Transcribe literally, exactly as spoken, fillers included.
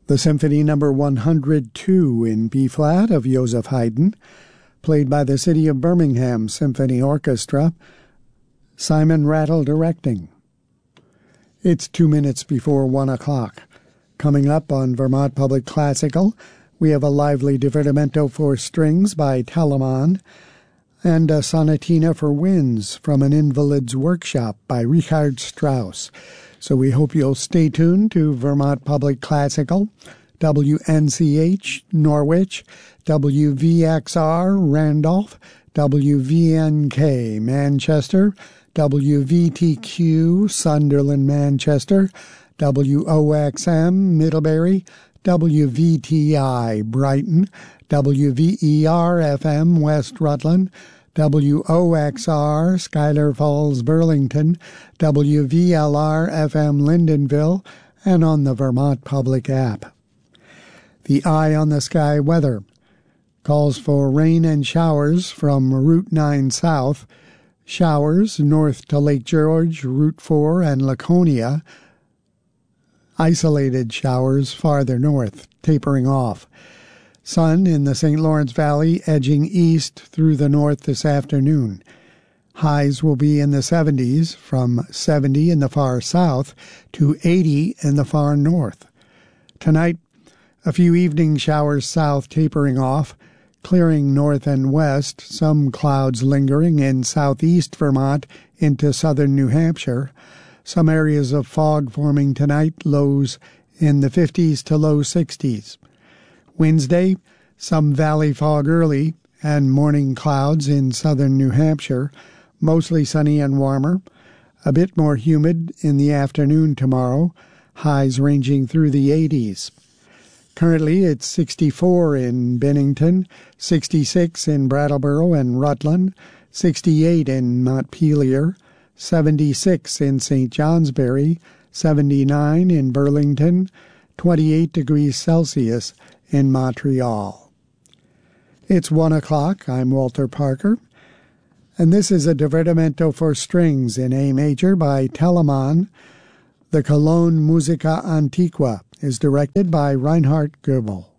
The Symphony Number one hundred two in B-flat of Joseph Haydn, played by the City of Birmingham Symphony Orchestra, Simon Rattle directing. It's two minutes before one o'clock. Coming up on Vermont Public Classical, we have a lively divertimento for strings by Telemann and a sonatina for winds from an Invalid's Workshop by Richard Strauss. So we hope you'll stay tuned to Vermont Public Classical, W N C H, Norwich, W V X R, Randolph, W V N K, Manchester, W V T Q, Sunderland, Manchester, W O X M, Middlebury, W V T I, Brighton, W V E R F M, West Rutland, W O X R, Schuyler Falls, Burlington, W V L R F M, Lyndonville, and on the Vermont Public app. The Eye on the Sky weather calls for rain and showers from Route nine south, showers north to Lake George, Route four, and Laconia, isolated showers farther north, tapering off. Sun in the Saint Lawrence Valley edging east through the north this afternoon. Highs will be in the seventies, from seventy in the far south to eighty in the far north. Tonight, a few evening showers south tapering off, clearing north and west, some clouds lingering in southeast Vermont into southern New Hampshire. Some areas of fog forming tonight, lows in the fifties to low sixties. Wednesday, some valley fog early and morning clouds in southern New Hampshire, mostly sunny and warmer. A bit more humid in the afternoon tomorrow, highs ranging through the eighties. Currently, it's sixty-four in Bennington, sixty-six in Brattleboro and Rutland, sixty-eight in Montpelier, seventy-six in Saint Johnsbury, seventy-nine in Burlington, twenty-eight degrees Celsius in Montreal. It's one o'clock. I'm Walter Parker, and this is a divertimento for strings in A major by Telemann. The Cologne Musica Antiqua is directed by Reinhard Goebel.